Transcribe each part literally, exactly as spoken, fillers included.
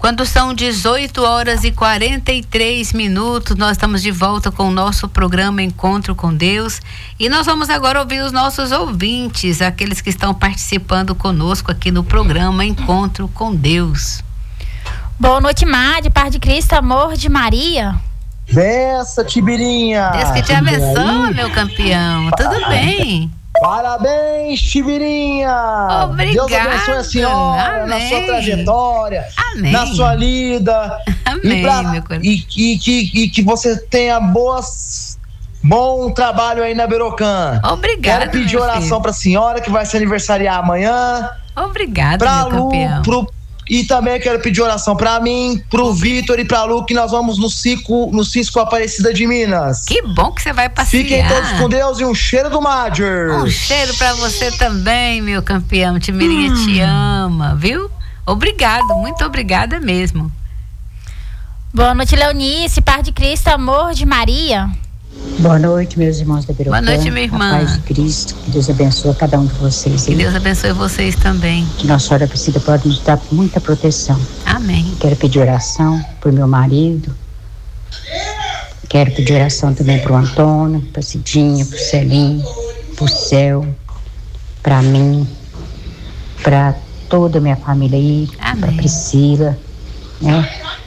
Quando são dezoito horas e quarenta e três minutos, nós estamos de volta com o nosso programa Encontro com Deus. E nós vamos agora ouvir os nossos ouvintes, aqueles que estão participando conosco aqui no programa Encontro com Deus. Boa noite, Madi, paz de Cristo, amor de Maria. Benção, Tibirinha. Deus que te abençoe, meu campeão. Tudo bem? Parabéns, Tibirinha. Obrigado. Deus abençoe a senhora. Amém. Na sua trajetória. Amém. Na sua lida. Amém, e, pra, meu coração. E, e, e, e que você tenha boas, bom trabalho aí na Berocan. Obrigada. Quero pedir oração para a senhora que vai se aniversariar amanhã. Obrigada, pra meu Lu, campeão. Pro, E também quero pedir oração pra mim, pro Vitor e pra Lu, que nós vamos no Cisco, no Cisco Aparecida de Minas. Que bom que você vai passear. Fiquem todos com Deus e um cheiro do Major. Um cheiro pra você também, meu campeão. Timirinha hum. te ama, viu? Obrigado, muito obrigada mesmo. Boa noite, Leonice, paz de Cristo, amor de Maria. Boa noite, meus irmãos da Berocan. Boa noite, minha irmã. A paz de Cristo, que Deus abençoe cada um de vocês. Que hein? Deus abençoe vocês também. Que Nossa Senhora Aparecida pode nos dar muita proteção. Amém. Quero pedir oração por meu marido. Quero pedir oração também pro Antônio, pra Cidinha, pro Celinho, pro Céu, pra mim, pra toda a minha família aí, Amém. Pra Priscila, né?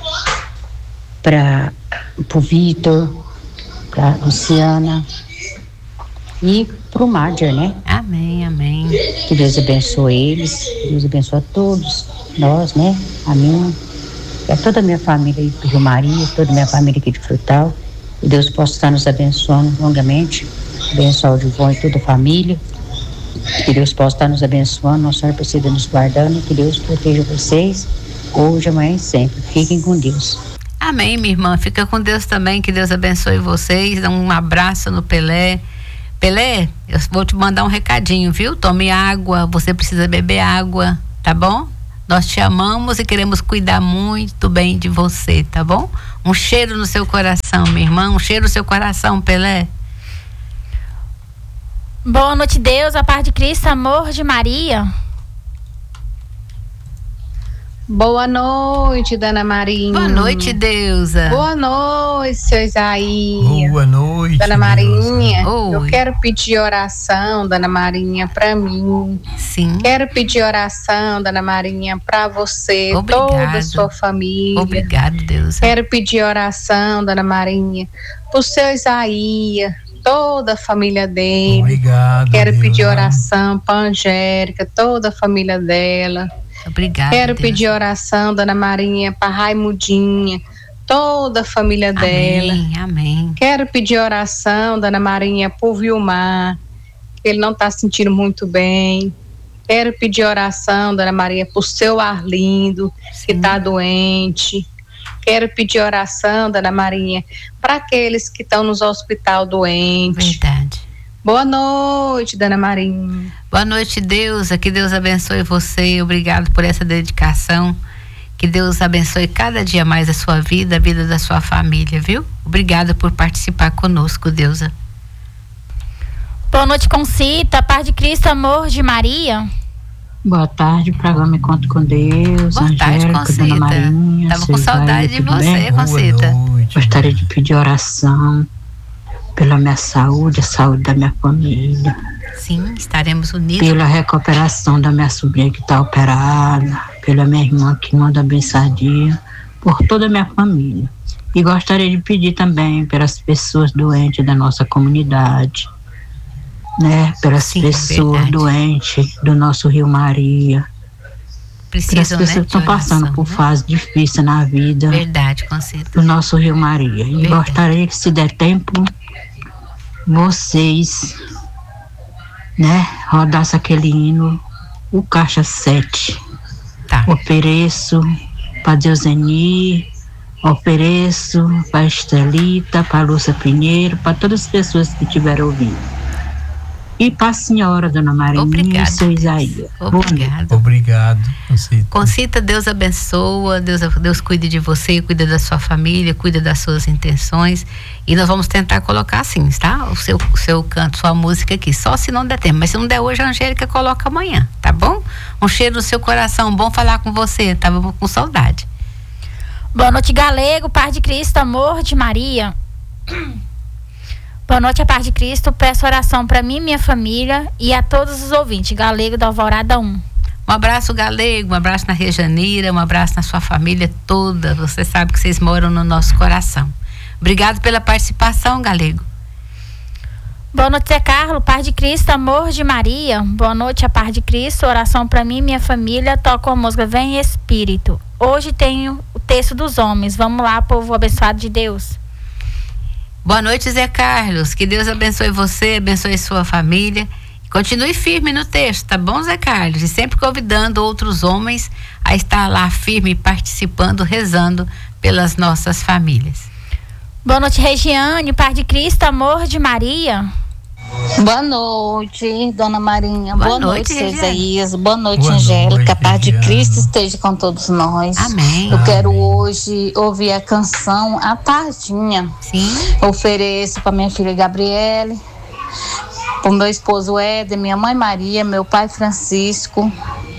Pra, pro Vitor, pra Luciana e pro Major, né? Amém, amém. Que Deus abençoe eles, que Deus abençoe a todos nós, né? A mim, e a toda a minha família aí do Rio Maria, toda a minha família aqui de Frutal. Que Deus possa estar nos abençoando longamente, abençoar o Gilvão e toda a família. Que Deus possa estar nos abençoando, Nossa Senhora Aparecida nos guardando, que Deus proteja vocês hoje, amanhã e sempre. Fiquem com Deus. Amém, minha irmã. Fica com Deus também, que Deus abençoe vocês. Dá um abraço no Pelé. Pelé, eu vou te mandar um recadinho, viu? Tome água, você precisa beber água, tá bom? Nós te amamos e queremos cuidar muito bem de você, tá bom? Um cheiro no seu coração, minha irmã. Um cheiro no seu coração, Pelé. Boa noite, Deus, a paz de Cristo, amor de Maria. Boa noite, Dona Marinha. Boa noite, Deusa. Boa noite, seu Isaías. Boa noite, Dona Marinha. Oi. Eu quero pedir oração, Dona Marinha, pra mim. Sim. Quero pedir oração, Dona Marinha, pra você, Obrigado. toda a sua família. Obrigado, Deus. Quero pedir oração, Dona Marinha, pro seu Isaías, toda a família dele. Obrigado. Quero Deus. pedir oração pra Angélica, toda a família dela. Obrigada. Quero Deus. pedir oração, Dona Marinha, para Raimundinha, toda a família Amém, dela. amém. Quero pedir oração, Dona Marinha, por Vilmar, que ele não está sentindo muito bem. Quero pedir oração, Dona Maria, por seu Arlindo, que está doente. Quero pedir oração, Dona Marinha, para aqueles que estão nos hospital doentes. Verdade. Boa noite, Dona Marinha. Boa noite, Deusa. Que Deus abençoe você. Obrigado por essa dedicação. Que Deus abençoe cada dia mais a sua vida, a vida da sua família, viu? Obrigada por participar conosco, Deusa. Boa noite, Concita, paz de Cristo, amor de Maria. Boa tarde, programa Encontro com Deus. Boa Angélica, tarde, Concita. Dona Marinha, Tava com saudade de você, bem? Concita. Gostaria de pedir oração pela minha saúde, a saúde da minha família. Sim, estaremos unidos. Pela recuperação da minha sobrinha que está operada, pela minha irmã que manda bem sadia, por toda a minha família. E gostaria de pedir também pelas pessoas doentes da nossa comunidade, né? Pelas Sim, pessoas verdade. doentes do nosso Rio Maria. Precisam, As pessoas né, que estão de passando oração, por né? fase difícil na vida Verdade, Concita. do nosso Rio Maria. E Verdade. gostaria que, se der tempo, vocês, né, rodassem aquele hino, o Caixa sete. Tá. Ofereço para Deuseni, ofereço para Estelita, para Lúcia Pinheiro, para todas as pessoas que estiveram ouvindo. E para a senhora, Dona Marinha, Obrigada, e seu Isaías. Obrigada. Obrigado, Concita. Concita, Deus abençoa, Deus, Deus cuide de você, cuida da sua família, cuida das suas intenções. E nós vamos tentar colocar assim, tá? O seu, o seu canto, sua música aqui, só se não der tempo. Mas se não der hoje, a Angélica coloca amanhã, tá bom? Um cheiro no seu coração, bom falar com você, tava com saudade. Boa noite, Galego, paz de Cristo, amor de Maria. Boa noite, a paz de Cristo. Peço oração para mim, minha família e a todos os ouvintes. Galego da Alvorada um. Um abraço, Galego, um abraço na Rejanira, um abraço na sua família toda. Você sabe que vocês moram no nosso coração. Obrigado pela participação, Galego. Boa noite, Zé Carlos, paz de Cristo, amor de Maria. Boa noite, a paz de Cristo. Oração para mim, minha família. Toco a música Vem Espírito. Hoje tenho o texto dos homens. Vamos lá, povo abençoado de Deus. Boa noite, Zé Carlos. Que Deus abençoe você, abençoe sua família. Continue firme no texto, tá bom, Zé Carlos? E sempre convidando outros homens a estar lá firme, participando, rezando pelas nossas famílias. Boa noite, Regiane, paz de Cristo, amor de Maria. Boa noite, Dona Marinha. Boa, Boa noite, noite, Regiane. Isaías. Boa noite, Boa Angélica. noite, A paz de Regiane. Cristo esteja com todos nós. Amém. Eu quero hoje ouvir a canção A Tardinha. Sim. Ofereço para minha filha Gabriele, para o meu esposo Éder, minha mãe Maria, meu pai Francisco,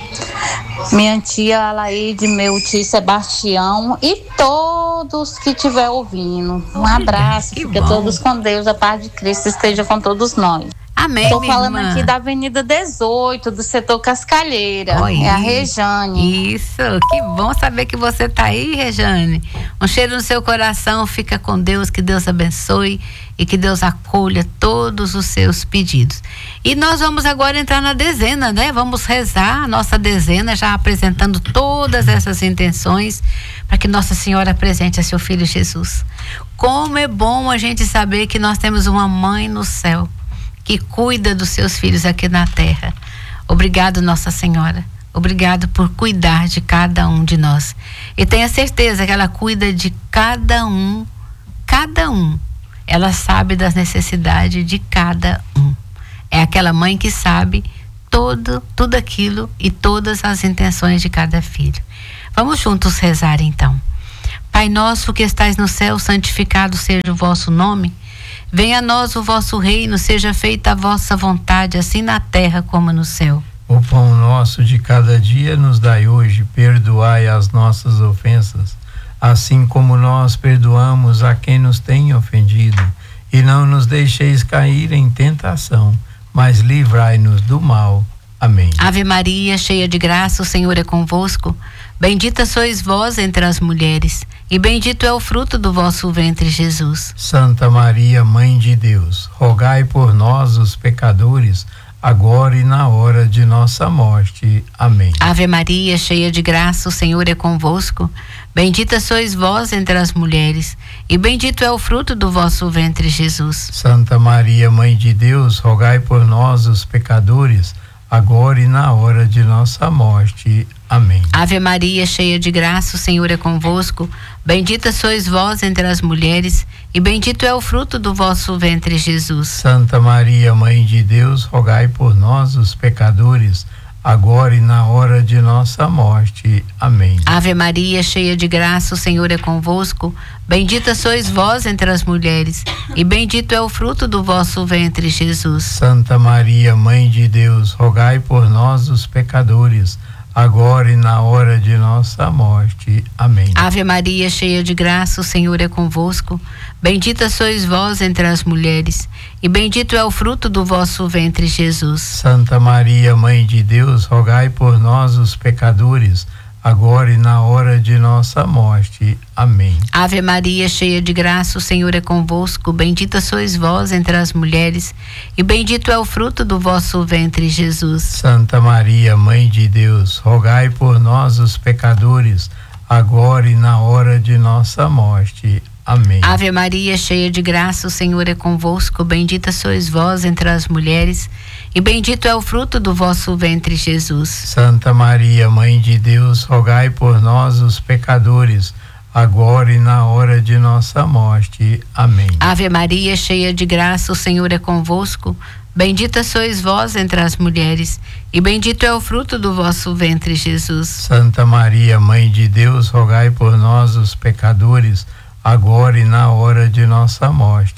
minha tia Alaide, meu tio Sebastião e todos que estiver ouvindo. Um Olha, abraço, que fica bom. todos com Deus, a paz de Cristo esteja com todos nós. Amém, Estou minha falando irmã. aqui da Avenida dezoito, do setor Cascalheira. Oi. É a Rejane. Isso, que bom saber que você tá aí, Rejane. Um cheiro no seu coração, fica com Deus, que Deus abençoe e que Deus acolha todos os seus pedidos. E nós vamos agora entrar na dezena, né? Vamos rezar a nossa dezena, já apresentando todas essas intenções para que Nossa Senhora apresente a seu Filho Jesus. Como é bom a gente saber que nós temos uma mãe no céu que cuida dos seus filhos aqui na terra. Obrigado, Nossa Senhora. Obrigado por cuidar de cada um de nós. E tenha certeza que ela cuida de cada um, cada um. Ela sabe das necessidades de cada um. É aquela mãe que sabe todo, tudo aquilo e todas as intenções de cada filho. Vamos juntos rezar então. Pai nosso que estais no céu, santificado seja o vosso nome. Venha a nós o vosso reino, seja feita a vossa vontade, assim na terra como no céu. O pão nosso de cada dia nos dai hoje, perdoai as nossas ofensas, assim como nós perdoamos a quem nos tem ofendido. E não nos deixeis cair em tentação, mas livrai-nos do mal. Amém. Ave Maria, cheia de graça, o Senhor é convosco. Bendita sois vós entre as mulheres, e bendito é o fruto do vosso ventre, Jesus. Santa Maria, Mãe de Deus, rogai por nós, os pecadores, agora e na hora de nossa morte. Amém. Ave Maria, cheia de graça, o Senhor é convosco. Bendita sois vós entre as mulheres, e bendito é o fruto do vosso ventre, Jesus. Santa Maria, Mãe de Deus, rogai por nós, os pecadores, agora e na hora de nossa morte. Amém. Ave Maria, cheia de graça, o Senhor é convosco. Bendita sois vós entre as mulheres, e bendito é o fruto do vosso ventre, Jesus. Santa Maria, Mãe de Deus, rogai por nós, os pecadores, agora e na hora de nossa morte. Amém. Ave Maria, cheia de graça, o Senhor é convosco. Bendita sois vós entre as mulheres, e bendito é o fruto do vosso ventre, Jesus. Santa Maria, Mãe de Deus, rogai por nós, os pecadores, agora e na hora de nossa morte. Amém. Ave Maria, cheia de graça, o Senhor é convosco. Bendita sois vós entre as mulheres, e bendito é o fruto do vosso ventre, Jesus. Santa Maria, Mãe de Deus, rogai por nós, os pecadores, agora e na hora de nossa morte. Amém. Ave Maria, cheia de graça, o Senhor é convosco. Bendita sois vós entre as mulheres, e bendito é o fruto do vosso ventre, Jesus. Santa Maria, Mãe de Deus, rogai por nós, os pecadores, agora e na hora de nossa morte. Amém. Ave Maria, cheia de graça, o Senhor é convosco. Bendita sois vós entre as mulheres, e bendito é o fruto do vosso ventre, Jesus. Santa Maria, Mãe de Deus, rogai por nós, os pecadores, agora e na hora de nossa morte. Amém. Ave Maria, cheia de graça, o Senhor é convosco. Bendita sois vós entre as mulheres, e bendito é o fruto do vosso ventre, Jesus. Santa Maria, Mãe de Deus, rogai por nós, os pecadores, agora e na hora de nossa morte.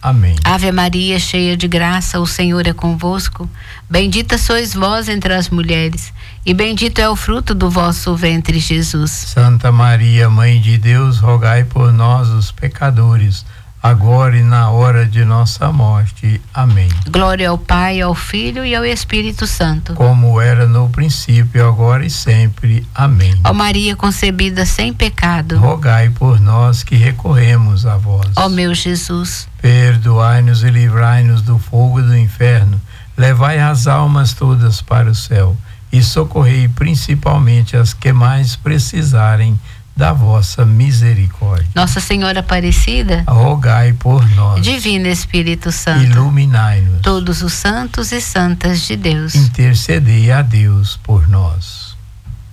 Amém. Ave Maria, cheia de graça, o Senhor é convosco. Bendita sois vós entre as mulheres, e bendito é o fruto do vosso ventre, Jesus. Santa Maria, Mãe de Deus, rogai por nós, os pecadores, agora e na hora de nossa morte. Amém. Glória ao Pai, ao Filho e ao Espírito Santo. Como era no princípio, agora e sempre. Amém. Ó Maria concebida sem pecado, rogai por nós que recorremos a vós. ó meu Jesus, perdoai-nos e livrai-nos do fogo do inferno, levai as almas todas para o céu e socorrei principalmente as que mais precisarem da vossa misericórdia. Nossa Senhora Aparecida, rogai por nós. Divino Espírito Santo, iluminai-nos. Todos os santos e santas de Deus, intercedei a Deus por nós.